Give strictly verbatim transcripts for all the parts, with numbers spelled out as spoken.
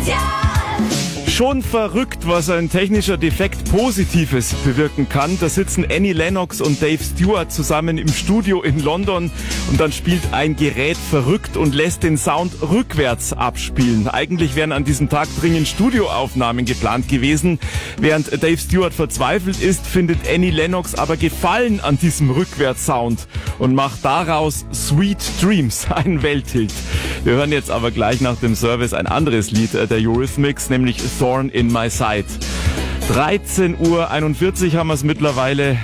Schon verrückt, was ein technischer Defekt Positives bewirken kann. Da sitzen Annie Lennox und Dave Stewart zusammen im Studio in London und dann spielt ein Gerät verrückt und lässt den Sound rückwärts abspielen. Eigentlich wären an diesem Tag dringend Studioaufnahmen geplant gewesen. Während Dave Stewart verzweifelt ist, findet Annie Lennox aber Gefallen an diesem Rückwärtssound und macht daraus Sweet Dreams, ein Welthit. Wir hören jetzt aber gleich nach dem Service ein anderes Lied der Eurythmics, nämlich Thorn in My Side. dreizehn Uhr einundvierzig haben wir es mittlerweile.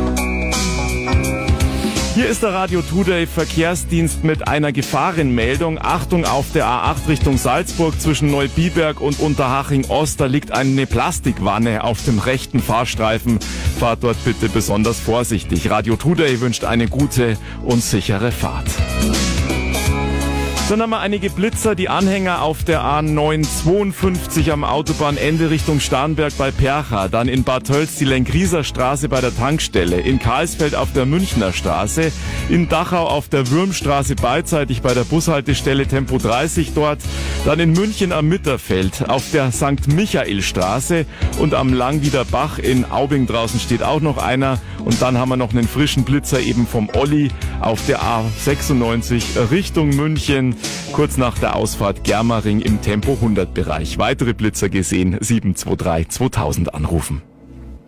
Hier ist der Radio Today Verkehrsdienst mit einer Gefahrenmeldung. Achtung auf der A acht Richtung Salzburg zwischen Neubiberg und Unterhaching Ost. Da liegt eine Plastikwanne auf dem rechten Fahrstreifen. Fahrt dort bitte besonders vorsichtig. Radio Today wünscht eine gute und sichere Fahrt. Dann haben wir einige Blitzer, die Anhänger auf der A neunhundertzweiundfünfzig am Autobahnende Richtung Starnberg bei Percha, dann in Bad Tölz die Lengrieser Straße bei der Tankstelle, in Karlsfeld auf der Münchner Straße, in Dachau auf der Würmstraße beidseitig bei der Bushaltestelle Tempo dreißig dort, dann in München am Mitterfeld auf der Sankt Michael Straße und am Langwieder Bach in Aubing draußen steht auch noch einer und dann haben wir noch einen frischen Blitzer eben vom Olli auf der A sechsundneunzig Richtung München. Kurz nach der Ausfahrt Germering im Tempo hundert Bereich. Weitere Blitzer gesehen, sieben zwei drei zweitausend anrufen.